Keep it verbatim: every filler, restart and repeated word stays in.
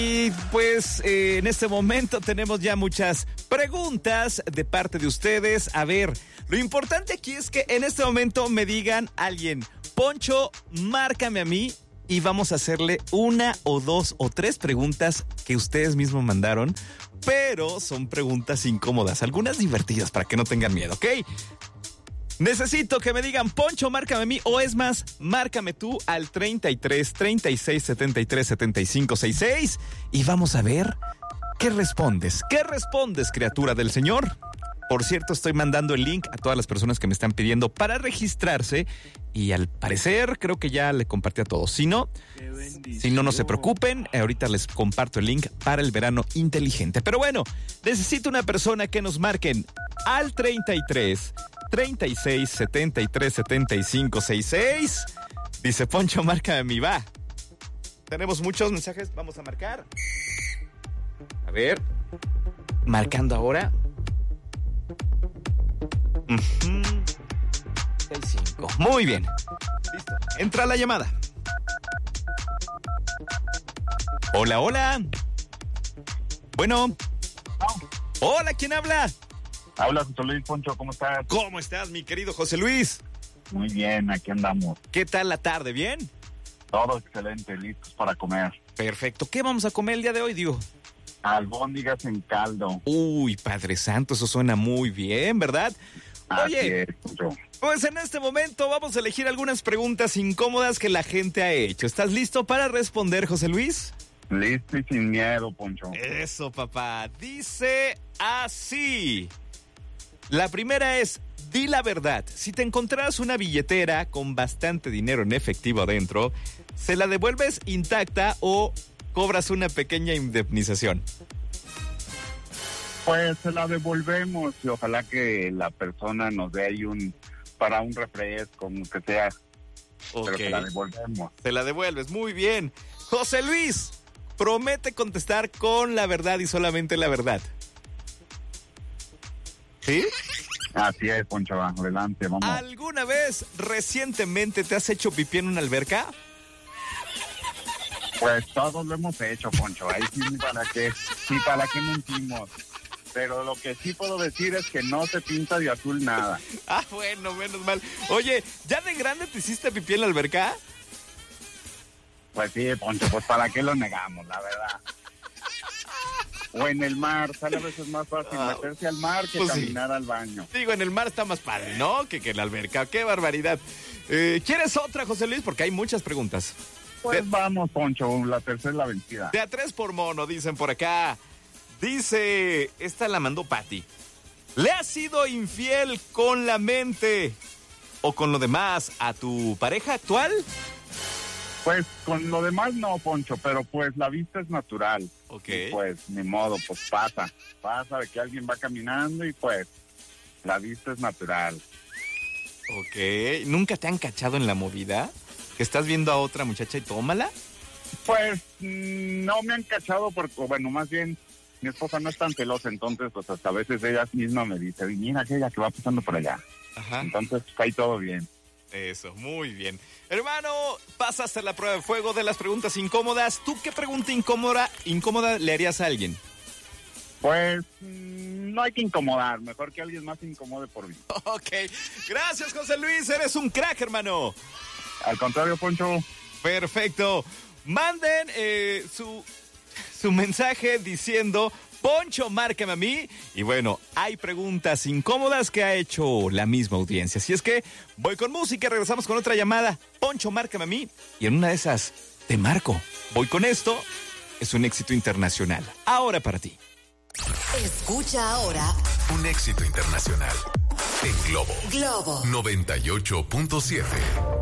Y pues eh, en este momento tenemos ya muchas preguntas de parte de ustedes. A ver, lo importante aquí es que en este momento me digan alguien, Poncho, márcame a mí, y vamos a hacerle una o dos o tres preguntas que ustedes mismos mandaron, pero son preguntas incómodas, algunas divertidas para que no tengan miedo, ¿ok? Necesito que me digan, Poncho, márcame a mí, o es más, márcame tú al treinta y tres, treinta y seis, setenta y tres, setenta y cinco, sesenta y seis y vamos a ver qué respondes. ¿Qué respondes, criatura del Señor? Por cierto, estoy mandando el link a todas las personas que me están pidiendo para registrarse y al parecer creo que ya le compartí a todos. Si no, si no, no se preocupen, ahorita les comparto el link para el verano inteligente. Pero bueno, necesito una persona que nos marquen al treinta y tres, treinta y seis, setenta y tres, setenta y cinco, sesenta y seis. Dice Poncho, márcame mi va. Tenemos muchos mensajes, vamos a marcar. A ver, marcando ahora. Uh-huh. sesenta y cinco. Muy bien. Listo. Entra la llamada. Hola, hola. Bueno. Hola, ¿quién habla? Habla José Luis. Poncho, ¿cómo estás? ¿Cómo estás, mi querido José Luis? Muy bien, aquí andamos. ¿Qué tal la tarde? ¿Bien? Todo excelente, listos para comer. Perfecto. ¿Qué vamos a comer el día de hoy, Diego? Albóndigas en caldo. Uy, Padre Santo, eso suena muy bien, ¿verdad? Oye, Así es, yo. Pues en este momento vamos a elegir algunas preguntas incómodas que la gente ha hecho. ¿Estás listo para responder, José Luis? Listo y sin miedo, Poncho. Eso, papá. Dice así. La primera es, di la verdad. Si te encontraras una billetera con bastante dinero en efectivo adentro, ¿se la devuelves intacta o cobras una pequeña indemnización? Pues se la devolvemos y ojalá que la persona nos dé ahí un, para un refresco, como que sea. Okay. Pero se la devolvemos. Se la devuelves, muy bien. José Luis, promete contestar con la verdad y solamente la verdad. ¿Sí? Así es, Poncho, adelante, vamos. ¿Alguna vez recientemente te has hecho pipí en una alberca? Pues todos lo hemos hecho, Poncho. Ahí sí, para qué, sí, para qué mentimos. Pero lo que sí puedo decir es que no se pinta de azul nada. Ah, bueno, menos mal. Oye, ¿ya de grande te hiciste pipí en la alberca? Pues sí, Poncho, pues para qué lo negamos, la verdad. O en el mar, sale a veces más fácil ah, meterse al mar que pues caminar sí. al baño. Digo, en el mar está más padre, ¿no? Que, que en la alberca. ¡Qué barbaridad! Eh, ¿Quieres otra, José Luis? Porque hay muchas preguntas. Pues de, vamos, Poncho, la tercera es la vencida. De a tres por mono, dicen por acá. Dice, esta la mandó Patti. ¿Le has sido infiel con la mente o con lo demás a tu pareja actual? Pues con lo demás no, Poncho, pero pues la vista es natural. Ok. Y pues ni modo, pues pasa. Pasa de que alguien va caminando y pues la vista es natural. Ok. ¿Nunca te han cachado en la movida? ¿Que estás viendo a otra muchacha y tómala? Pues no me han cachado porque, bueno, más bien mi esposa no es tan celosa, entonces pues hasta a veces ella misma me dice, mira aquella que va pasando por allá. Ajá. Entonces pues, ahí todo bien. Eso, muy bien. Hermano, pasaste la prueba de fuego de las preguntas incómodas. ¿Tú qué pregunta incómoda, incómoda le harías a alguien? Pues mmm, no hay que incomodar, mejor que alguien más se incomode por mí. Ok, gracias José Luis, eres un crack, hermano. Al contrario, Poncho. Perfecto. Manden eh, su, su mensaje diciendo, Poncho, márcame a mí. Y bueno, hay preguntas incómodas que ha hecho la misma audiencia. Así es que voy con música, regresamos con otra llamada. Poncho, márcame a mí. Y en una de esas, te marco. Voy con esto. Es un éxito internacional. Ahora para ti. Escucha ahora un éxito internacional en Globo. Globo noventa y ocho punto siete.